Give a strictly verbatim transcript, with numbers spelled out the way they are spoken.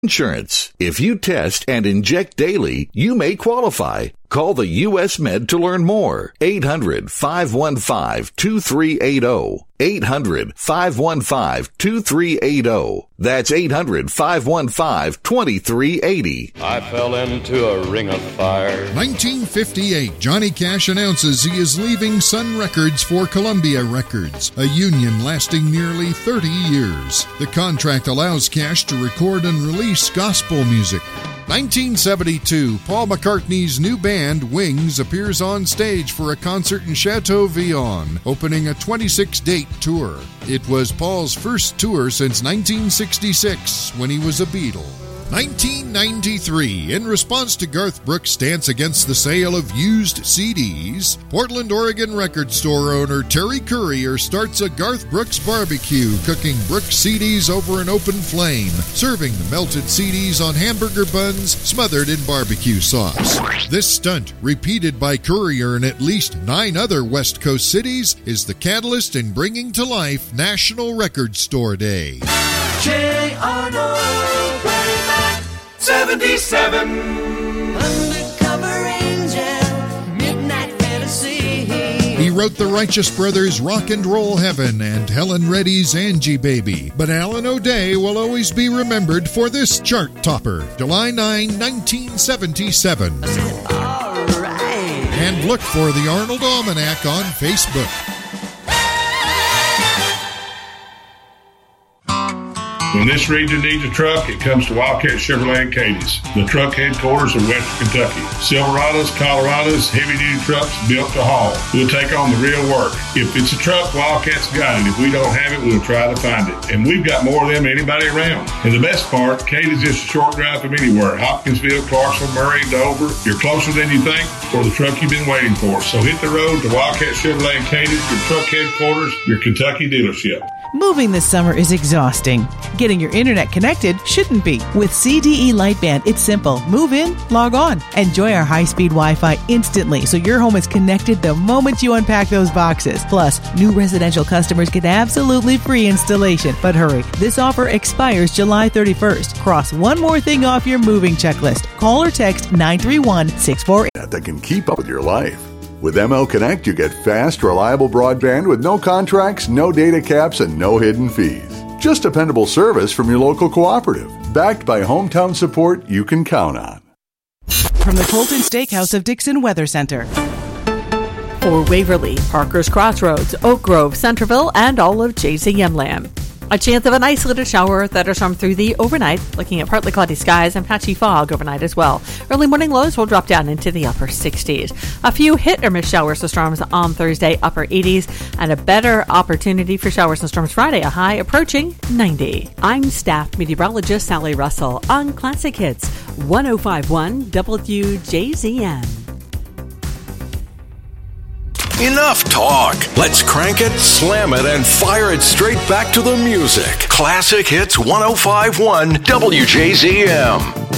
Insurance. If you test and inject daily, you may qualify. Call the U S Med to learn more. eight hundred, five one five, two three eight zero. eight hundred, five one five, two three eight zero. That's eight hundred, five one five, two three eight zero. I fell into a ring of fire. nineteen fifty-eight, Johnny Cash announces he is leaving Sun Records for Columbia Records, a union lasting nearly thirty years. The contract allows Cash to record and release gospel music. nineteen seventy-two, Paul McCartney's new band, Wings, appears on stage for a concert in Chateau-Villon, opening a twenty-six date tour. It was Paul's first tour since nineteen sixty-six, when he was a Beatle. nineteen ninety-three, in response to Garth Brooks' stance against the sale of used C Ds, Portland, Oregon record store owner Terry Courier starts a Garth Brooks barbecue, cooking Brooks C Ds over an open flame, serving the melted C Ds on hamburger buns smothered in barbecue sauce. This stunt, repeated by Courier in at least nine other West Coast cities, is the catalyst in bringing to life National Record Store Day. J. Arnold, seventy-seven. Undercover Angel, Midnight Fantasy. He wrote the Righteous Brothers' Rock and Roll Heaven and Helen Reddy's Angie Baby. But Alan O'Day will always be remembered for this chart topper, July ninth, nineteen seventy-seven. All right. And look for the Arnold Almanac on Facebook. When this region needs a truck, it comes to Wildcat Chevrolet in Cadiz, the truck headquarters of Western Kentucky. Silverados, Colorados, heavy-duty trucks built to haul. We'll take on the real work. If it's a truck, Wildcat's got it. If we don't have it, we'll try to find it. And we've got more of them than anybody around. And the best part, Cadiz is just a short drive from anywhere. Hopkinsville, Clarksville, Murray, Dover. You're closer than you think for the truck you've been waiting for. So hit the road to Wildcat Chevrolet in Cadiz, your truck headquarters, your Kentucky dealership. Moving this summer is exhausting. Getting your internet connected shouldn't be. With C D E Lightband, it's simple. Move in, log on. Enjoy our high-speed Wi-Fi instantly so your home is connected the moment you unpack those boxes. Plus, new residential customers get absolutely free installation. But hurry, this offer expires July thirty-first. Cross one more thing off your moving checklist. Call or text nine three one, six four eight. That can keep up with your life. With M L Connect, you get fast, reliable broadband with no contracts, no data caps, and no hidden fees. Just dependable service from your local cooperative, backed by hometown support you can count on. From the Colton Steakhouse of Dixon Weather Center. For Waverly, Parker's Crossroads, Oak Grove, Centerville, and all of J Z M land. A chance of an isolated shower thunderstorm through the overnight, looking at partly cloudy skies and patchy fog overnight as well. Early morning lows will drop down into the upper sixties. A few hit or miss showers or storms on Thursday, upper eighties, and a better opportunity for showers and storms Friday, a high approaching ninety. I'm staff meteorologist Sally Russell on Classic Hits one oh five point one W J Z M. Enough talk. Let's crank it, slam it, and fire it straight back to the music. Classic Hits one oh five point one W J Z M.